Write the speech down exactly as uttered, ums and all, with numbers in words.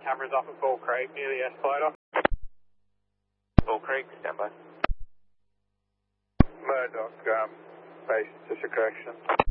cameras off at Bull Creek near the escalator. Bull Creek, stand by. Murdoch, um, base, just a correction.